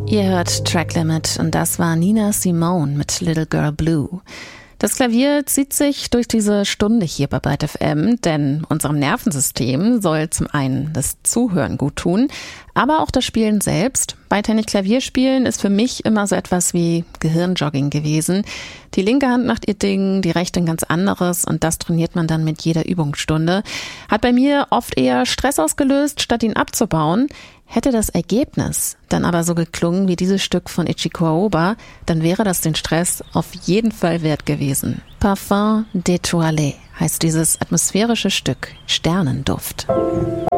Ihr hört Track Limit und das war Nina Simone mit Little Girl Blue. Das Klavier zieht sich durch diese Stunde hier bei Byte FM, denn unserem Nervensystem soll zum einen das Zuhören gut tun, aber auch das Spielen selbst. Beidhändig Klavierspielen ist für mich immer so etwas wie Gehirnjogging gewesen. Die linke Hand macht ihr Ding, die rechte ein ganz anderes und das trainiert man dann mit jeder Übungsstunde. Hat bei mir oft eher Stress ausgelöst, statt ihn abzubauen. Hätte das Ergebnis dann aber so geklungen wie dieses Stück von Ichiko Aoba, dann wäre das den Stress auf jeden Fall wert gewesen. Parfum d'étoilé heißt dieses atmosphärische Stück, Sternenduft.